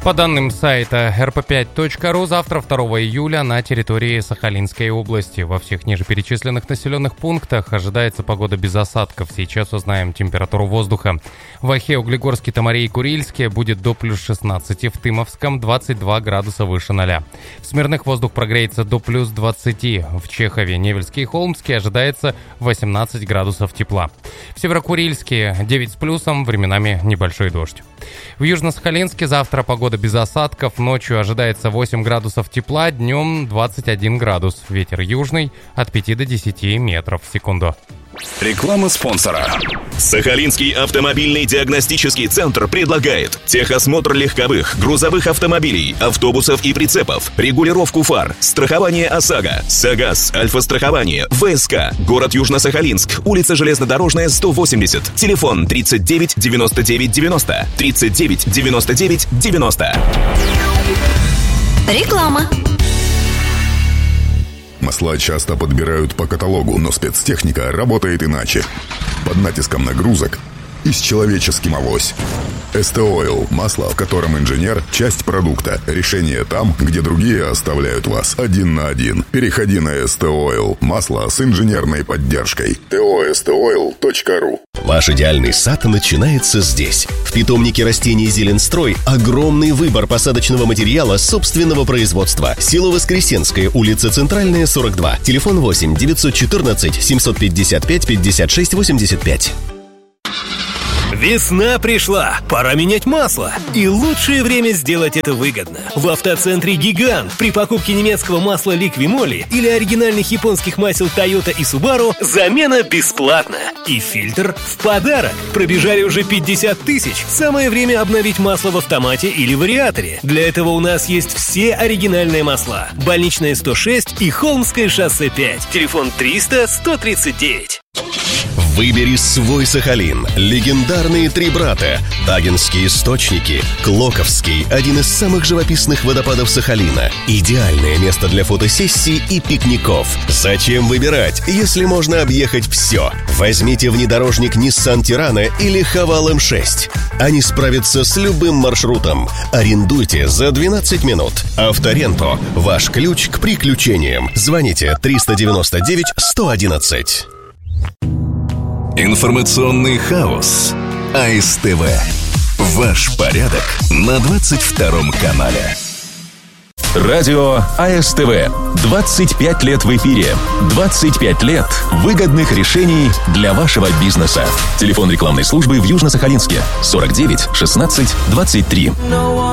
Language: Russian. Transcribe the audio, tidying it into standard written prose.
По данным сайта rp5.ru, завтра, 2 июля, на территории Сахалинской области во всех нижеперечисленных населенных пунктах ожидается погода без осадков. Сейчас узнаем температуру воздуха. В Охе, Углегорске, Тамаре и Курильске будет до плюс 16, в Тымовском 22 градуса выше 0. В Смирных воздух прогреется до плюс 20, в Чехове, Невельске и Холмске ожидается 18 градусов тепла. В Северокурильске 9 с плюсом, временами небольшой дождь. В Южно-Сахалинске завтра погода без осадков, ночью ожидается 8 градусов тепла, днем 21 градус. Ветер южный от 5 до 10 метров в секунду. Реклама спонсора. Сахалинский автомобильный диагностический центр предлагает техосмотр легковых, грузовых автомобилей, автобусов и прицепов, регулировку фар, страхование ОСАГО, САГАС, Альфа-страхование, ВСК, город Южно-Сахалинск, улица Железнодорожная, 180, телефон 39 99 90, 39 99 90. Реклама. Масла часто подбирают по каталогу, но спецтехника работает иначе. Под натиском нагрузок и с человеческим авось. СТ-Ойл – масло, в котором инженер – часть продукта. Решение там, где другие оставляют вас один на один. Переходи на СТ-Ойл – масло с инженерной поддержкой. tostoil.ru. Ваш идеальный сад начинается здесь. В питомнике растений «Зеленстрой» огромный выбор посадочного материала собственного производства. Село Воскресенское, улица Центральная, 42. Телефон 8 914 755 56 85. Весна пришла, пора менять масло. И лучшее время сделать это выгодно. В автоцентре «Гигант» при покупке немецкого масла «Ликвимоли» или оригинальных японских масел «Тойота» и «Субару» замена бесплатна. И фильтр в подарок. Пробежали уже 50 тысяч. Самое время обновить масло в автомате или вариаторе. Для этого у нас есть все оригинальные масла. Больничная 106 и Холмское шоссе 5. Телефон 300 139. Выбери свой Сахалин. Легендарные три брата. Тагинские источники. Клоковский – один из самых живописных водопадов Сахалина. Идеальное место для фотосессий и пикников. Зачем выбирать, если можно объехать все? Возьмите внедорожник Nissan Tirana или Haval M6. Они справятся с любым маршрутом. Арендуйте за 12 минут. Авторенто – ваш ключ к приключениям. Звоните 399 111. Информационный хаос. АСТВ. Ваш порядок на 22-м канале. Радио АСТВ. 25 лет в эфире. 25 лет выгодных решений для вашего бизнеса. Телефон рекламной службы в Южно-Сахалинске 49 16 23.